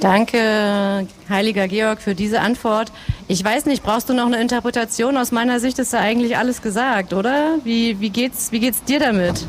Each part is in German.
Danke, heiliger Georg, für diese Antwort. Ich weiß nicht, brauchst du noch eine Interpretation? Aus meiner Sicht ist da eigentlich alles gesagt, oder? Wie geht's dir damit?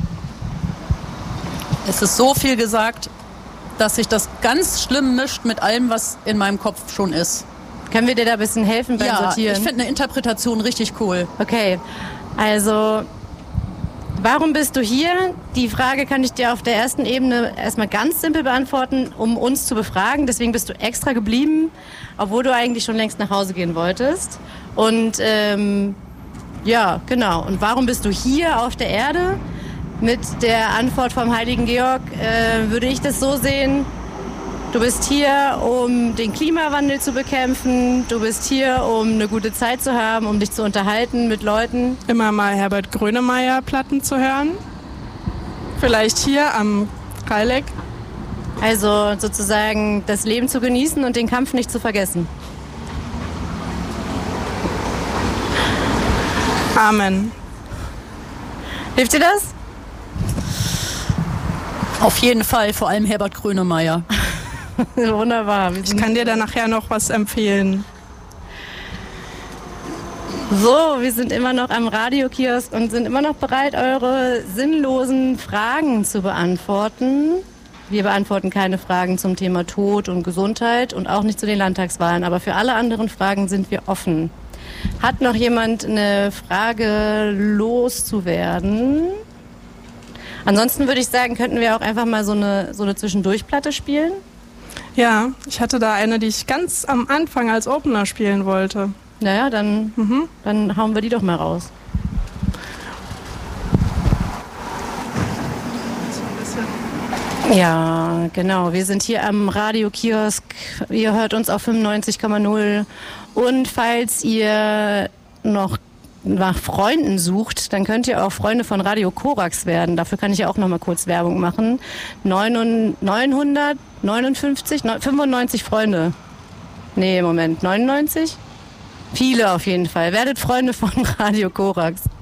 Es ist so viel gesagt, dass sich das ganz schlimm mischt mit allem, was in meinem Kopf schon ist. Können wir dir da ein bisschen helfen beim Sortieren? Ich finde eine Interpretation richtig cool. Okay, also warum bist du hier? Die Frage kann ich dir auf der ersten Ebene erstmal ganz simpel beantworten, um uns zu befragen. Deswegen bist du extra geblieben, obwohl du eigentlich schon längst nach Hause gehen wolltest. Und ja, genau. Und warum bist du hier auf der Erde? Mit der Antwort vom heiligen Georg würde ich das so sehen: Du bist hier, um den Klimawandel zu bekämpfen. Du bist hier, um eine gute Zeit zu haben, um dich zu unterhalten mit Leuten. Immer mal Herbert Grönemeyer Platten zu hören. Vielleicht hier am Rheilleck. Also sozusagen das Leben zu genießen und den Kampf nicht zu vergessen. Amen. Hilft dir das? Auf jeden Fall, vor allem Herbert Grönemeyer. Wunderbar. Ich kann dir da nachher noch was empfehlen. So, wir sind immer noch am Radiokiosk und sind immer noch bereit, eure sinnlosen Fragen zu beantworten. Wir beantworten keine Fragen zum Thema Tod und Gesundheit und auch nicht zu den Landtagswahlen, aber für alle anderen Fragen sind wir offen. Hat noch jemand eine Frage loszuwerden? Ansonsten würde ich sagen, könnten wir auch einfach mal so eine Zwischendurchplatte spielen. Ja, ich hatte da eine, die ich ganz am Anfang als Opener spielen wollte. Naja, dann hauen wir die doch mal raus. Ja, genau. Wir sind hier am Radiokiosk. Ihr hört uns auf 95,0. Und falls ihr noch nach Freunden sucht, dann könnt ihr auch Freunde von Radio Korax werden. Dafür kann ich ja auch noch mal kurz Werbung machen. 95 Freunde. Nee, Moment, 99? Viele auf jeden Fall. Werdet Freunde von Radio Korax.